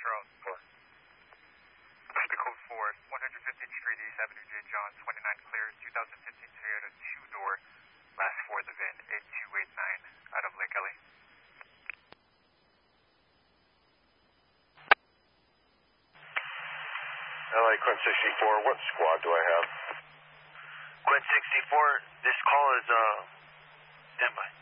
Charles. Push the code for 115th Street, East Avenue, J. John, 29 clears, 2015 Toyota 2-door, last for the VIN 8289 out of Lake Ellie. LA Quint 64, what squad do I have? Quint 64, this call is, standby.